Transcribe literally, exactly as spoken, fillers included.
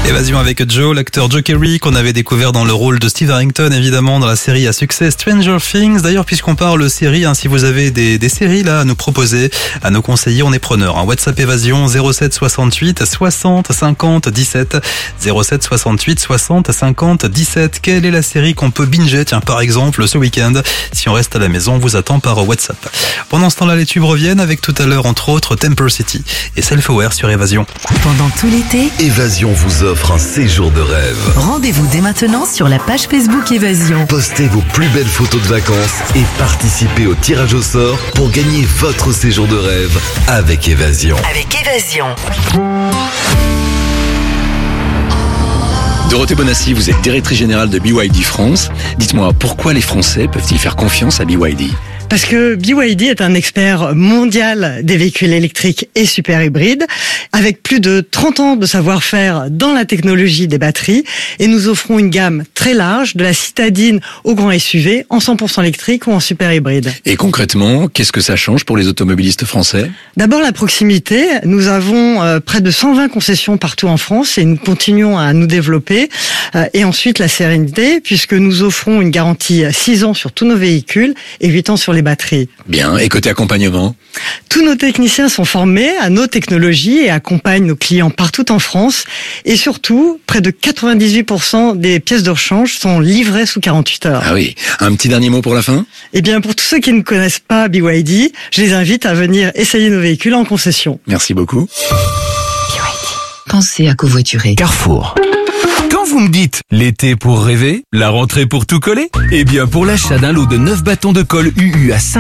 Évasion avec Joe, l'acteur Joe Kerry qu'on avait découvert dans le rôle de Steve Harrington évidemment dans la série à succès Stranger Things. D'ailleurs, puisqu'on parle série, hein, si vous avez des, des séries là à nous proposer, à nous conseiller, on est preneur. Hein. WhatsApp Évasion zéro sept soixante-huit soixante cinquante dix-sept zéro sept soixante-huit soixante cinquante dix-sept. Quelle est la série qu'on peut binger, tiens par exemple ce week-end si on reste à la maison, on vous attend par WhatsApp. Pendant ce temps-là, les tubes reviennent avec tout à l'heure entre autres Temper City et Self-Aware sur Évasion. Pendant tout l'été, Évasion vous offre un séjour de rêve. rendez-vous dès maintenant sur la page Facebook Évasion. Postez vos plus belles photos de vacances et participez au tirage au sort pour gagner votre séjour de rêve avec Évasion. Avec Évasion. Dorothée Bonassi, vous êtes directrice générale de B Y D France. Dites-moi, pourquoi les Français peuvent-ils faire confiance à B Y D ? Parce que B Y D est un expert mondial des véhicules électriques et super hybrides, avec plus de trente ans de savoir-faire dans la technologie des batteries, et nous offrons une gamme très large, de la citadine au grand S U V, en cent pour cent électrique ou en super hybride. Et concrètement, qu'est-ce que ça change pour les automobilistes français ? D'abord la proximité, nous avons euh, près de cent vingt concessions partout en France et nous continuons à nous développer. Euh, et ensuite la sérénité, puisque nous offrons une garantie six ans sur tous nos véhicules et huit ans sur les batteries. Bien, et côté accompagnement ? Tous nos techniciens sont formés à nos technologies et accompagnent nos clients partout en France. Et surtout, près de quatre-vingt-dix-huit pour cent des pièces de rechange sont livrées sous quarante-huit heures. Ah oui, un petit dernier mot pour la fin ? Eh bien, pour tous ceux qui ne connaissent pas B Y D, je les invite à venir essayer nos véhicules en concession. Merci beaucoup. Pensez à covoiturer. Carrefour. Quand vous me dites l'été pour rêver, la rentrée pour tout coller, eh bien pour l'achat d'un lot de neuf bâtons de colle U U à cinq